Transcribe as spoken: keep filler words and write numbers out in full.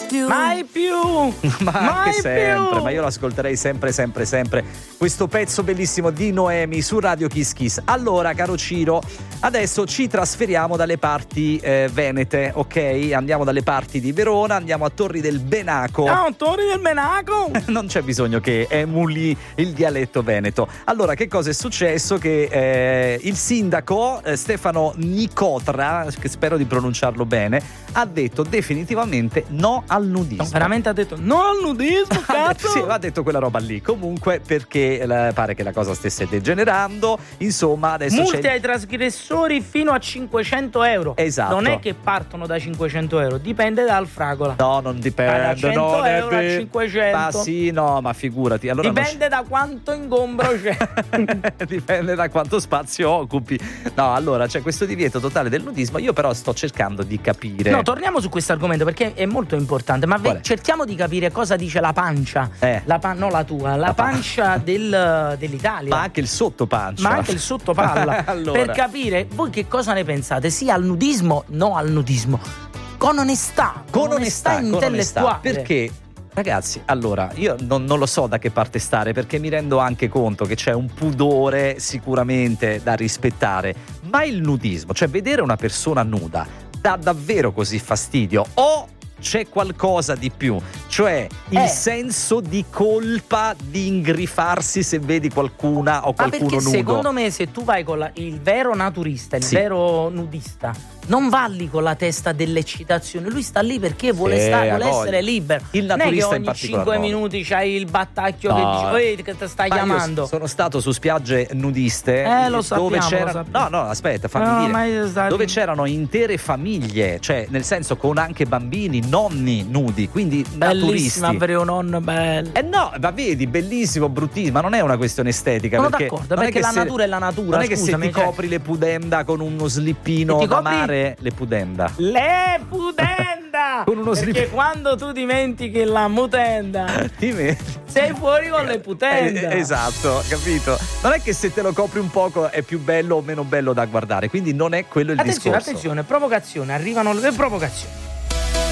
più. Mai più. Ma Mai anche sempre, più. ma io l'ascolterei sempre, sempre, sempre. Questo pezzo bellissimo di Noemi su Radio Kiss Kiss. Allora, caro Ciro, adesso ci trasferiamo dalle parti eh, venete, ok? Andiamo dalle parti di Verona, andiamo a Torri del Benaco. No, Torri del Benaco. Non c'è bisogno che emuli il dialetto veneto. Allora, che cosa è successo? Che eh, il sindaco eh, Stefano Nicotra, che spero di pronunciarlo bene, ha detto definitivamente no al nudismo. No, veramente ha detto no al nudismo, cazzo. Sì, ha detto quella roba lì. Comunque, perché eh, pare che la cosa stesse degenerando. Insomma, adesso multe c'è... ai trasgressori fino a cinquecento euro. Esatto. Non è che partono da cinquecento euro, dipende dal fragola. No, non dipende. Da cento non è euro a vero. cinquecento. Ma sì, no, ma figurati. Allora dipende da quanto ingombro c'è. Dipende da quanto spazio occupi. No, allora c'è questo divieto totale del nudismo. Io però sto cercando di capire. No, torniamo su questo argomento perché è molto importante. Ma ve- cerchiamo di capire cosa dice la pancia. Eh. La pan- no, la tua, la, la pancia pa- del, dell'Italia. Ma anche il sottopancia. Ma anche il sottopalla. Allora. Per capire voi che cosa ne pensate. Sì al nudismo, no al nudismo. Con onestà. Con, con onestà, onestà intellettuale. Con onestà, perché? Ragazzi, allora, io non, non lo so da che parte stare, perché mi rendo anche conto che c'è un pudore sicuramente da rispettare, ma il nudismo, cioè vedere una persona nuda, dà davvero così fastidio? O c'è qualcosa di più? Cioè il eh. senso di colpa di ingrifarsi se vedi qualcuna o qualcuno ma perché nudo? Secondo me se tu vai con la, il vero naturista, il sì. vero nudista, non va lì con la testa dell'eccitazione, lui sta lì perché vuole, sì, sta, vuole essere libero. Il naturista non è che ogni cinque minuti c'hai il battacchio no. che dice che ti stai ma chiamando. Io sono stato su spiagge nudiste eh, lo sappiamo, dove c'era... lo sappiamo. no no aspetta fammi no, dire dove c'erano intere famiglie, cioè nel senso con anche bambini, nonni nudi, quindi bellissimo turisti. avere un nonno bello. Eh no, ma vedi, bellissimo, bruttissimo, ma non è una questione estetica. Sono perché d'accordo, non perché è che la se, natura è la natura. Non è che scusami, se ti cioè... copri le pudenda con uno slippino ti da copri? mare, le pudenda. Le pudenda! Con uno perché slip... quando tu dimentichi la mutenda ti metti... sei fuori con le putenda. Eh, esatto, capito? Non è che se te lo copri un poco è più bello o meno bello da guardare, quindi non è quello il attenzione, discorso. Attenzione, provocazione, arrivano le provocazioni.